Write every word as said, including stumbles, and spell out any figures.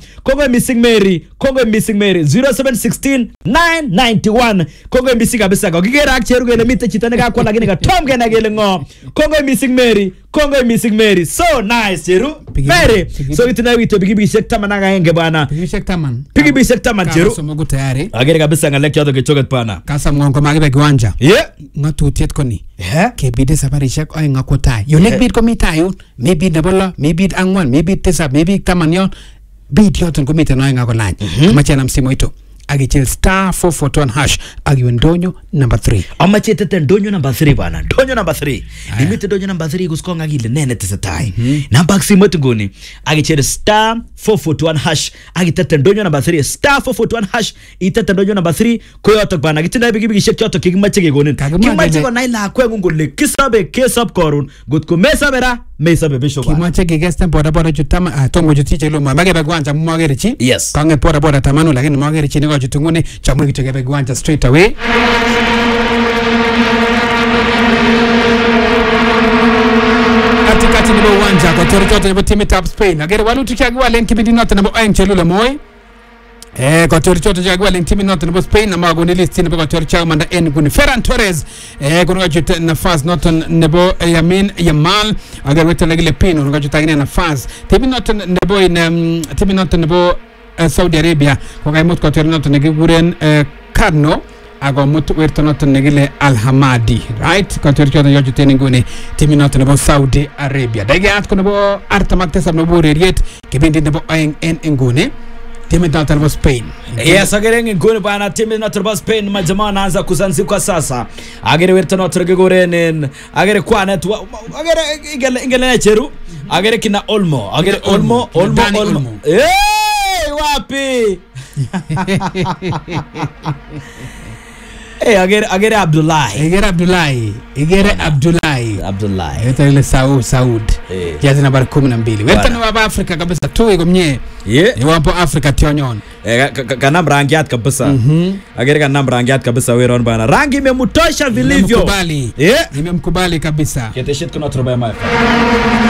Kongo missing Mary, Kongo missing Mary zero seven one six nine nine one. Kongo missing kabisa. Kigera ak cheru gele mite chitane ka kwa lakini ka tom gena gele ngo. Kongo missing Mary, Kongo missing Mary. So nice cheru. Mary. So itina wito bigibi sekta managa henge bana. Bigibi sekta man. Bigibi sekta man cheru. Kama somo tayari. Agere kabisa ngalek choto kechoket pana. Kasa mwango magibe kiwanja. Yeah. Ngatutiet koni. Yeah. Kebide sabarishek oeng akotai. Yo nek bid komi tayun. Maybe nabolo, maybe angwan, maybe tisap, maybe taman yon. Bid yoton komite oeng akolany. Amache na msimu ito. Agichil star four four one hash. Agiwe ndonyo number three. Amache tete ndonyo number three bana. Ndonyo number three. Limite ndonyo number three kuskonga gile nene tesetai. Namba ksimu tunguni. Agichil star four four one hash. Agitete ndonyo number three. Star four four one hash. Itete ndonyo number three. Kuyotok bana. Agitinda bigi bigi shek choto kikimache kigonin. Kimache ko naila kwe ngungule. Kisabe kesab korun. Gutku mesabe ra. Mesabe bisho bana. Kimache kigesten boda boda jutama. Tongo jutiche luma. Mage bagwanja mwagere chi. Yes. Kange boda boda tamanu. Lakini mwagere chi nigo jutungune. Chamwe kitege bagwanja straight away. Katikati nibo uwanja. Kwa tori choto nibo team top Spain. Agere walu tukiagwa len kibidi nota nibo oeng chelula moi. Eh, kwa tori choto jagwa len team nota nibo Spain. Na mago nilisti nibo kwa tori chao manda eni kuni Ferran Torres. Eh, kuna juta nafas nota nibo Yamin Yamal. Agere weta legile pino. Kuna juta gine nafas. Team nota nibo in team nota nibo Saudi Arabia. Kwa kai mut kwa tori nota nigiguren Karno. Ago mutu werto noto negile Al Hamadi, right? Kwa tori choto yoju teni ngune timi noto nebo Saudi Arabia. Dagi at ko nebo arta maktesab nebo reriet kibindi nebo oeng en ngune timi noto nebo Spain. Yes, agere ngune bana timi noto nebo Spain majama naanza kuzanzi kwa sasa. Agere werto noto negiguren agere kwa netu agere ingele ingele cheru. Agere kina Olmo, agere Olmo, Olmo, Olmo. Olmo. Hey, wapi? Eh, agere agere Abdullahi. Agere Abdullahi. Agere Abdullahi. Abdullahi. Weta ile Saud Saud. Jazi nambari kumi na mbili. Weta ni wapa Afrika kabisa tu iko mnye. Yeah. Ni wapo Afrika tionyon. Eh kana rangiat kabisa. Mhm. Agere kana rangiat kabisa weron bana. Rangi imemtosha vilivyo. Nimemkubali. Yeah. Nimemkubali kabisa. Kete shit kuna troba ya mafa.